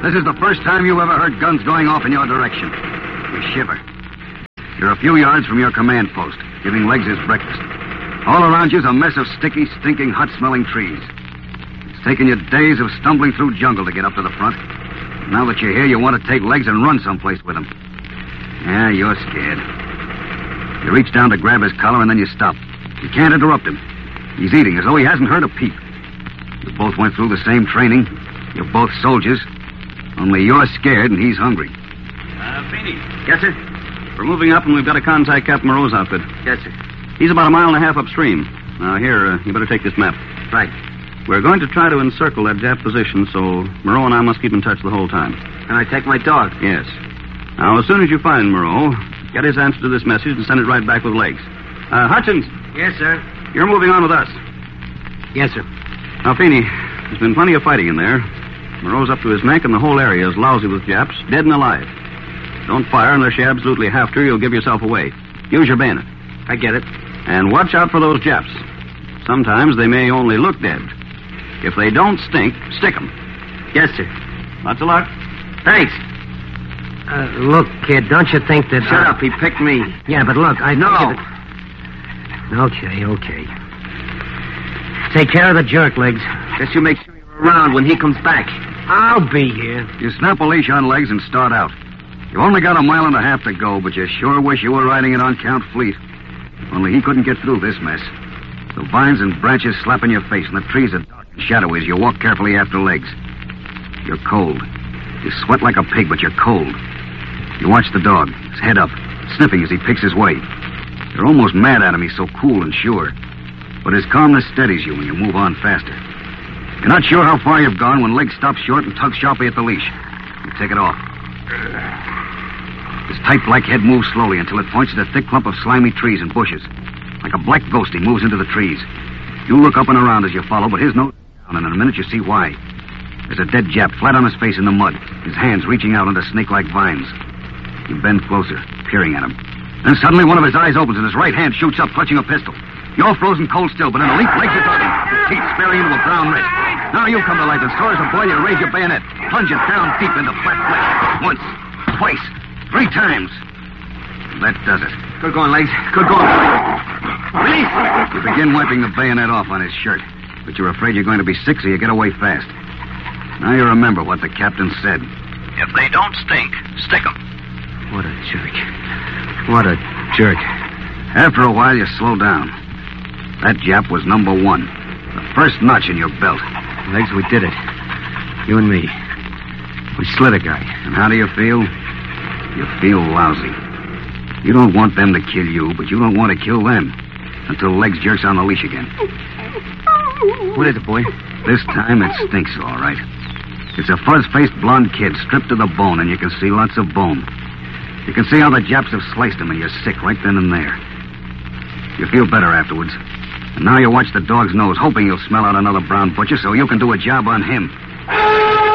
This is the first time you ever heard guns going off in your direction. You shiver. You're a few yards from your command post, giving Legs his breakfast. All around you's a mess of sticky, stinking, hot-smelling trees. It's taken you days of stumbling through jungle to get up to the front. Now that you're here, you want to take Legs and run someplace with him. Yeah, you're scared. You reach down to grab his collar, and then you stop. You can't interrupt him. He's eating as though he hasn't heard a peep. You both went through the same training. You're both soldiers. Only you're scared and he's hungry. Feeney. Yes, sir? We're moving up, and we've got to contact Captain Moreau's outfit. Yes, sir. He's about 1.5 miles upstream. Now, here, you better take this map. Right. We're going to try to encircle that Jap position, so Moreau and I must keep in touch the whole time. Can I take my dog? Yes. Now, as soon as you find Moreau, get his answer to this message and send it right back with Legs. Hutchins. Yes, sir. You're moving on with us. Yes, sir. Now, Feeney, there's been plenty of fighting in there. Moreau's up to his neck, and the whole area is lousy with Japs, dead and alive. Don't fire unless you absolutely have to. You'll give yourself away. Use your bayonet. I get it. And watch out for those Japs. Sometimes they may only look dead. If they don't stink, stick 'em. Yes, sir. Lots of luck. Thanks. Look, kid, don't you think that... Shut up. He picked me. Yeah, but look, I know... No. Okay. Take care of the jerk, Legs. Just you make sure you're around when he comes back. I'll be here. You snap a leash on Legs and start out. You've only got 1.5 miles to go, but you sure wish you were riding it on Count Fleet. Only he couldn't get through this mess. The vines and branches slap in your face, and the trees are dark and shadowy as you walk carefully after Legs. You're cold. You sweat like a pig, but you're cold. You watch the dog, his head up, sniffing as he picks his way. You're almost mad at him, he's so cool and sure. But his calmness steadies you when you move on faster. You're not sure how far you've gone when Legs stops short and tugs sharply at the leash. You take it off. His tight black head moves slowly until it points at a thick clump of slimy trees and bushes. Like a black ghost, he moves into the trees. You look up and around as you follow, but his nose is down, and in a minute you see why. There's a dead Jap flat on his face in the mud, his hands reaching out under snake-like vines. You bend closer, peering at him. Then suddenly one of his eyes opens and his right hand shoots up, clutching a pistol. You're frozen cold still, but in a leap, Legs is on him, his teeth sparing into a brown wrist. Now you come to life, and sore as a boil, you raise your bayonet, plunge it down deep into flat flesh. Once, twice, 3 times. That does it. Good going, Legs. Good going. Release! You begin wiping the bayonet off on his shirt, but you're afraid you're going to be sick, so you get away fast. Now you remember what the captain said. If they don't stink, stick 'em. What a jerk. What a jerk. After a while, you slow down. That Jap was number 1. The first notch in your belt. Legs, we did it. You and me. We slit a guy. And how do you feel? You feel lousy. You don't want them to kill you, but you don't want to kill them. Until Legs jerks on the leash again. What is it, boy? This time it stinks, all right. It's a fuzz-faced blonde kid stripped to the bone, and you can see lots of bone. You can see how the Japs have sliced him, and you're sick right then and there. You feel better afterwards. And now you watch the dog's nose, hoping you'll smell out another brown butcher so you can do a job on him.